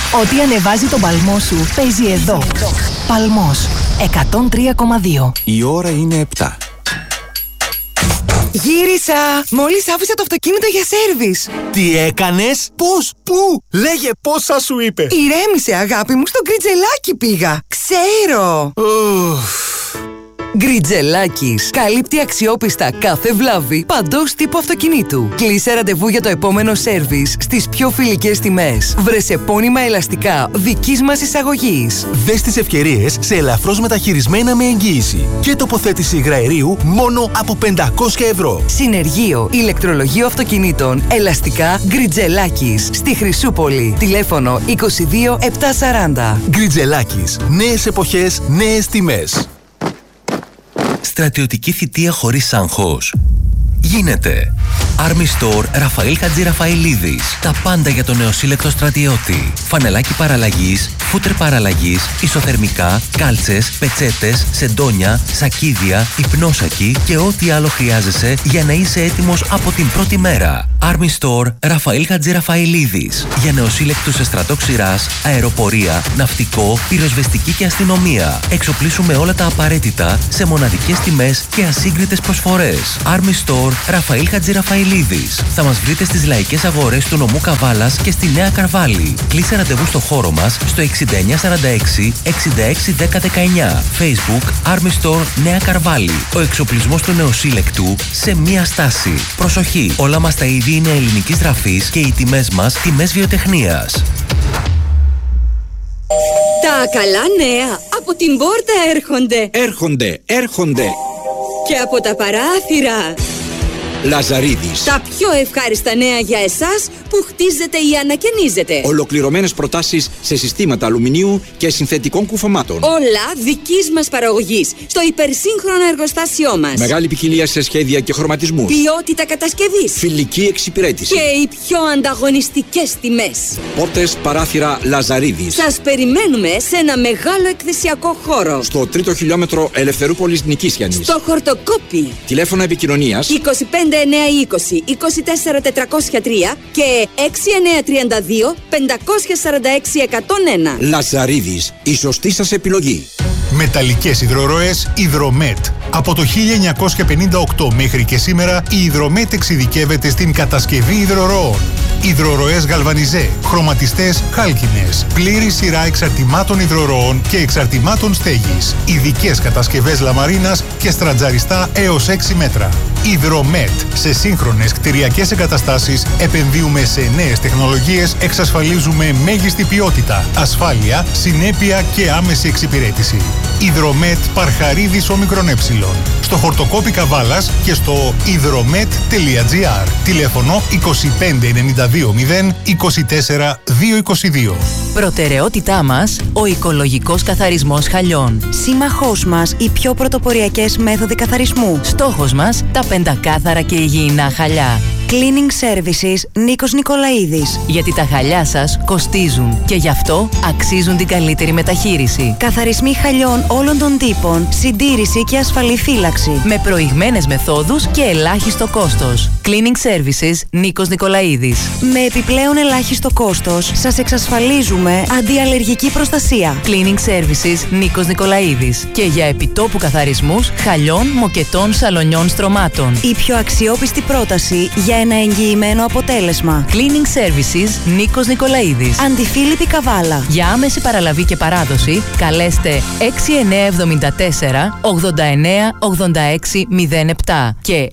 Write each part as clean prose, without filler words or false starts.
Ό,τι ανεβάζει τον παλμό σου παίζει εδώ. Παλμός 103,2. Η ώρα είναι 7. Γύρισα! Μόλις άφησα το αυτοκίνητο για σέρβις. Τι έκανες? Πώς? Πού? Λέγε πόσα σου είπε. Ηρέμησε αγάπη μου, στο Γκριτζελάκι πήγα. Ξέρω! Γκριτζελάκης. Καλύπτει αξιόπιστα κάθε βλάβη παντός τύπου αυτοκινήτου. Κλείσε ραντεβού για το επόμενο σέρβις στις πιο φιλικές τιμές. Βρες επώνυμα ελαστικά δικής μας εισαγωγής. Δες τις ευκαιρίες σε ελαφρώς μεταχειρισμένα με εγγύηση και τοποθέτηση υγραερίου μόνο από 500 ευρώ. Συνεργείο ηλεκτρολογίου αυτοκινήτων. Ελαστικά Γκριτζελάκης. Στη Χρυσούπολη. Τηλέφωνο 22 740. Γκριτζελάκης. Νέες εποχές, νέες τιμές. Στρατιωτική θητεία χωρίς άγχος. Γίνεται. Army Store Ραφαήλ Χατζηραφαηλίδης. Τα πάντα για τον νεοσύλλεκτο στρατιώτη. Φανελάκι παραλλαγής, φούτερ παραλλαγής, ισοθερμικά, κάλτσες, πετσέτες, σεντόνια, σακίδια, υπνόσακι και ό,τι άλλο χρειάζεσαι για να είσαι έτοιμος από την πρώτη μέρα. Army Store Ραφαήλ Χατζηραφαηλίδης. Για νεοσύλλεκτους σε στρατό ξηράς, αεροπορία, ναυτικό, πυροσβεστική και αστυνομία. Εξοπλίσουμε όλα τα απαραίτητα σε μοναδικές τιμές και ασύγκριτες προσφορές. Army Store Ραφαήλ Χατζηραφαηλίδης. Θα μας βρείτε στις λαϊκές αγορές του νομού Καβάλας και στη Νέα Καρβάλη. Κλείσε ραντεβού στο χώρο μας στο 6946 66 10 19. Facebook Army Store Νέα Καρβάλη. Ο εξοπλισμός του νεοσύλλεκτου σε μία στάση. Προσοχή! Όλα μας τα είδη είναι ελληνικής τραφής και οι τιμές μας τιμές βιοτεχνίας. Τα καλά νέα από την πόρτα Έρχονται. Και από τα παράθυρα. Λαζαρίδης. Τα πιο ευχάριστα νέα για εσάς που χτίζετε ή ανακαινίζετε. Ολοκληρωμένες προτάσεις σε συστήματα αλουμινίου και συνθετικών κουφωμάτων. Όλα δικής μας παραγωγής στο υπερσύγχρονο εργοστάσιό μας. Μεγάλη ποικιλία σε σχέδια και χρωματισμούς. Ποιότητα κατασκευής. Φιλική εξυπηρέτηση. Και οι πιο ανταγωνιστικές τιμές. Πόρτες, παράθυρα Λαζαρίδης. Σας περιμένουμε σε ένα μεγάλο εκθεσιακό χώρο. Στο 3ο χιλιόμετρο Ελευθερούπολης Νικήσιανης. Στο Χορτοκόπι. Τηλέφωνα επικοινωνίας 25920 24403 και 6932 546 101. Λαζαρίδης, η σωστή σας επιλογή. Μεταλλικές υδροροές Υδρομέτ. Από το 1958 μέχρι και σήμερα η Υδρομέτ εξειδικεύεται στην κατασκευή υδροροών. Υδροροές γαλβανιζέ, χρωματιστές χάλκινες, πλήρη σειρά εξαρτημάτων υδροροών και εξαρτημάτων στέγης, ειδικές κατασκευές λαμαρίνας και στρατζαριστά έως 6 μέτρα. Υδρομέτ. Σε σύγχρονες κτηριακές εγκαταστάσεις επενδύουμε σε νέες τεχνολογίες, εξασφαλίζουμε μέγιστη ποιότητα, ασφάλεια, συνέπεια και άμεση εξυπηρέτηση. Υδρομέτ Παρχαρίδης Ομικρον Ε. Στο Χορτοκόπι Καβάλας και στο hydromet.gr. Τηλέφωνο 25 92 0 24 222. Προτεραιότητά μας, ο οικολογικός καθαρισμός χαλιών. Σύμμαχός μας, οι πιο πρωτοποριακές μέθοδοι καθαρισμού. Στόχος μας, τα πεντακάθαρα και υγιεινά χαλιά. Cleaning Services Νίκος Νικολαίδης. Γιατί τα χαλιά σας κοστίζουν και γι' αυτό αξίζουν την καλύτερη μεταχείριση. Καθαρισμοί χαλιών όλων των τύπων, συντήρηση και ασφαλή φύλαξη. Με προηγμένες μεθόδους και ελάχιστο κόστος. Cleaning Services Νίκος Νικολαίδης. Με επιπλέον ελάχιστο κόστος σας εξασφαλίζουμε αντιαλλεργική προστασία. Cleaning Services Νίκος Νικολαίδης. Και για επιτόπου καθαρισμούς χαλιών, μοκετών, σαλονιών, στρωμάτων. Η πιο αξιόπιστη πρόταση για ένα εγγυημένο αποτέλεσμα. Cleaning Services Νίκος Νικολαίδης. Αντιφίλιππη Καβάλα. Για άμεση παραλαβή και παράδοση καλέστε 6974 89 86 07 και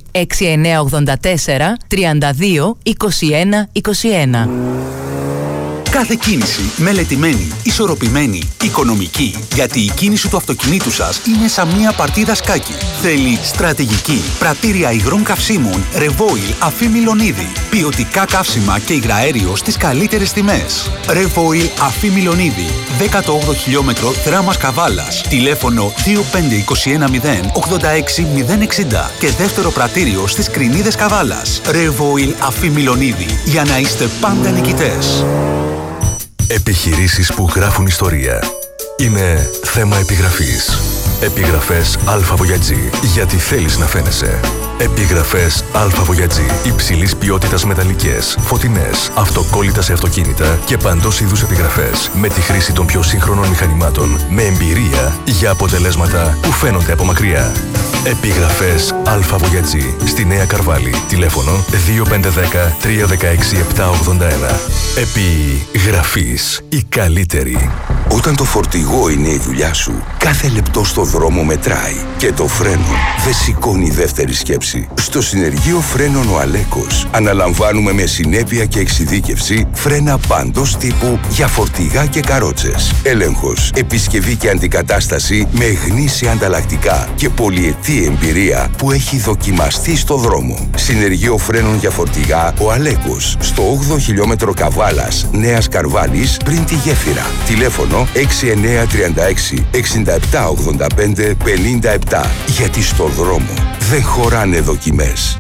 6984 32 21 21. Κάθε κίνηση μελετημένη, ισορροπημένη, οικονομική. Γιατί η κίνηση του αυτοκινήτου σας είναι σαν μία παρτίδα σκάκι. Θέλει στρατηγική, πρατήρια υγρών καυσίμων, Revoil Αφή Μιλονίδη. Ποιοτικά καύσιμα και υγραέριο στις καλύτερες τιμές. Revoil Αφή Μιλονίδη. 18ο χιλιόμετρο Θράμας Καβάλας. Τηλέφωνο 2521 0 86 060 και δεύτερο πρατήριο στις Κρινίδες Καβάλας. Revoil Αφή Μιλονίδη. Για να είστε πάντα νικητές. Επιχειρήσεις που γράφουν ιστορία. Είναι θέμα επιγραφής. Επιγραφές ΑΒΓ. Γιατί θέλεις να φαίνεσαι. Επιγραφές Αλφα Voyage. Υψηλής ποιότητας μεταλλικές, φωτεινές, αυτοκόλλητα σε αυτοκίνητα και παντός είδους επιγραφές. Με τη χρήση των πιο σύγχρονων μηχανημάτων. Με εμπειρία για αποτελέσματα που φαίνονται από μακριά. Επιγραφές Αλφα Voyage. Στη Νέα Καρβάλη. Τηλέφωνο 2510 316 781. Επιγραφής. Η καλύτερη. Όταν το φορτηγό είναι η δουλειά σου, κάθε λεπτό στο δρόμο μετράει και το φρένο δεν σηκώνει δεύτερη σκέψη. Στο συνεργείο φρένων ο Αλέκος αναλαμβάνουμε με συνέπεια και εξειδίκευση φρένα παντός τύπου για φορτηγά και καρότσες. Έλεγχος, επισκευή και αντικατάσταση με γνήσια ανταλλακτικά και πολυετή εμπειρία που έχει δοκιμαστεί στο δρόμο. Συνεργείο φρένων για φορτηγά ο Αλέκος, στο 8ο χιλιόμετρο Καβάλας, Νέας Καρβάλης, πριν τη γέφυρα. Τηλέφωνο 6936 67 85 57. Γιατί στο δρόμο δεν χωράνε δοκιμές.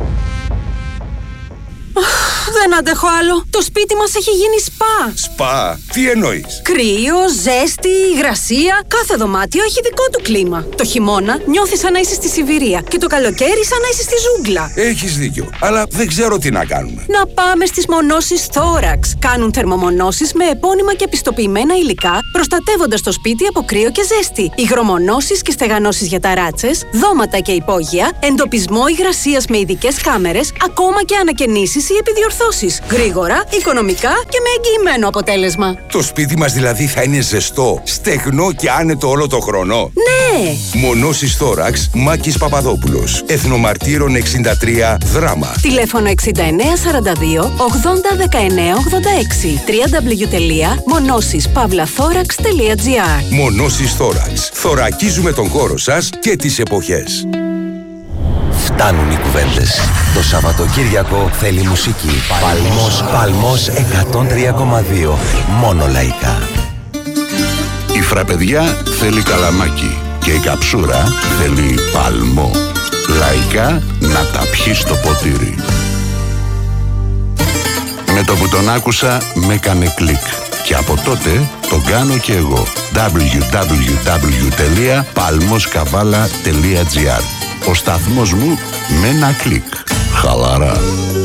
Δεν αντέχω άλλο. Το σπίτι μας έχει γίνει σπα. Σπα? Τι εννοείς? Κρύο, ζέστη, υγρασία. Κάθε δωμάτιο έχει δικό του κλίμα. Το χειμώνα νιώθεις σαν να είσαι στη Σιβηρία και το καλοκαίρι σαν να είσαι στη ζούγκλα. Έχεις δίκιο, αλλά δεν ξέρω τι να κάνουμε. Να πάμε στις μονώσεις Thorax. Κάνουν θερμομονώσεις με επώνυμα και πιστοποιημένα υλικά, προστατεύοντας το σπίτι από κρύο και ζέστη. Υγρομονώσεις και στεγανώσεις για ταράτσες, δώματα και υπόγεια, εντοπισμό υγρασίας με ειδικές κάμερες, ακόμα και ανακαινήσεις ή επιδιορθώσεις. Γρήγορα, οικονομικά και με εγγυημένο αποτέλεσμα. Το σπίτι μας δηλαδή θα είναι ζεστό, στεγνό και άνετο όλο το χρόνο. Ναι! Μονώσεις Thorax, Μάκης Παπαδόπουλος. Εθνομαρτύρων 63, Δράμα. Τηλέφωνο 6942 80 19 86. www.monosispavlathorax.gr. Μονώσεις Thorax. Θωρακίζουμε τον χώρο σας και τις εποχές. Φτάνουν οι κουβέντες. Το Σαββατοκύριακο θέλει μουσική. Παλμός 103,2. Μόνο λαϊκά. Η φραπεδιά θέλει καλαμάκι και η καψούρα θέλει παλμό. Λαϊκά να τα πιει στο ποτήρι. Με το που τον άκουσα με έκανε κλικ. Και από τότε το κάνω και εγώ. www.palmoskavala.gr. Ο σταθμός μου με ένα κλικ. Χαλαρά.